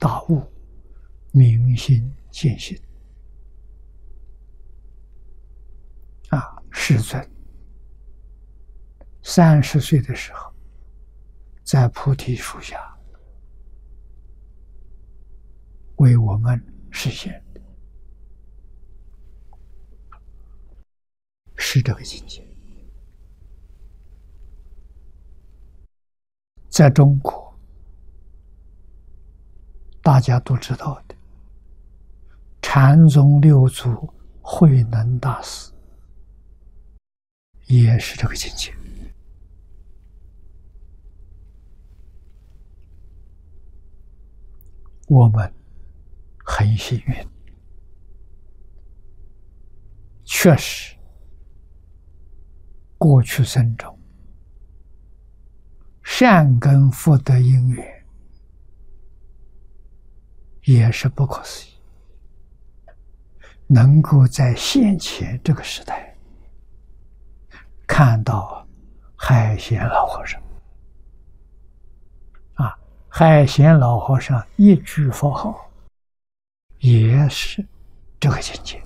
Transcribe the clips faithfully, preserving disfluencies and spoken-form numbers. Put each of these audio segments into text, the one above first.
大悟，明心见性。啊，世尊三十岁的时候，在菩提树下为我们实现的，是这个境界。在中国，大家都知道的，禅宗六祖慧能大师也是这个境界。我们很幸运，确实过去生中善根福德因缘也是不可思议，能够在现前这个时代看到海贤老和尚啊，海贤老和尚一句佛号也是这个境界。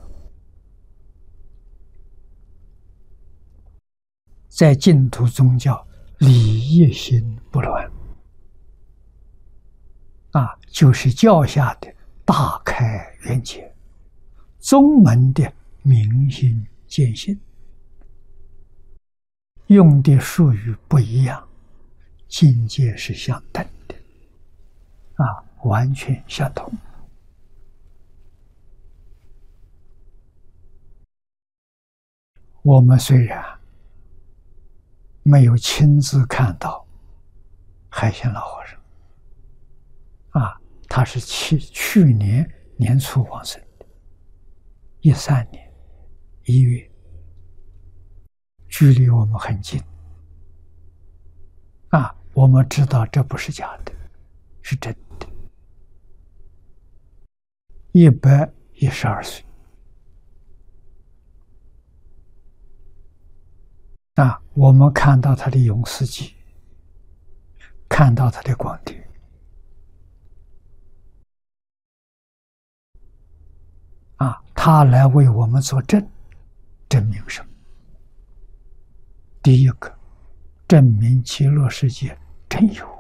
在净土宗教，礼义心不乱啊，就是教下的大开圆解，宗门的明心见性，用的术语不一样，境界是相等的啊，完全相同。我们虽然没有亲自看到海贤老和尚啊，他是去去年年初往生的，一三年一月，距离我们很近啊，我们知道这不是假的，是真的。一百一十二岁啊，我们看到他的永世记，看到他的光碟啊，他来为我们作证，证明什么？第一个，证明极乐世界真有，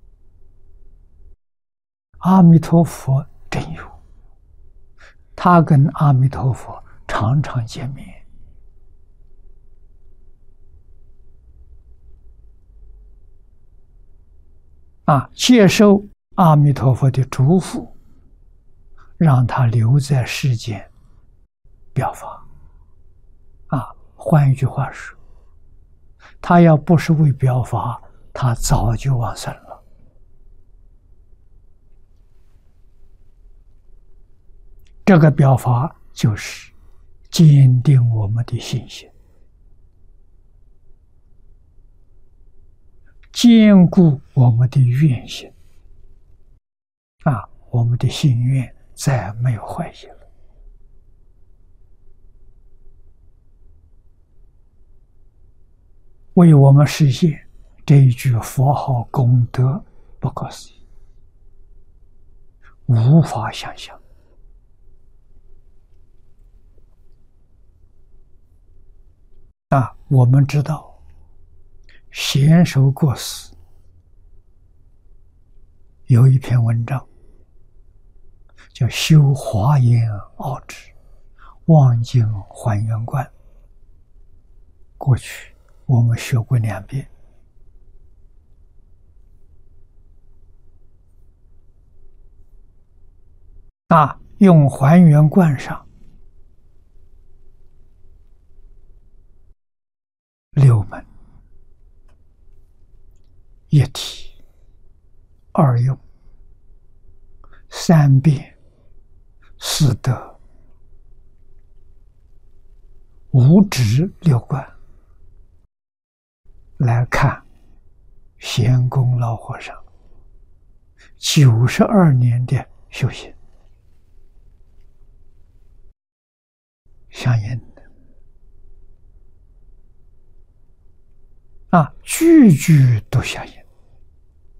阿弥陀佛真有，他跟阿弥陀佛常常见面啊，接受阿弥陀佛的嘱咐，让他留在世间表法啊。换一句话说，他要不是为表法，他早就往生了。这个表法就是坚定我们的信心，坚固我们的愿心啊，我们的心愿再没有怀疑了。为我们实现这一句佛号功德不可思议，无法想象啊！我们知道贤首过世有一篇文章叫《修华严奥旨望境还原观》，过去我们学过两遍啊，用还原观上六门一体二用三变四德五指六观来看贤公老和尚九十二年的修行，相应的啊，句句都相应。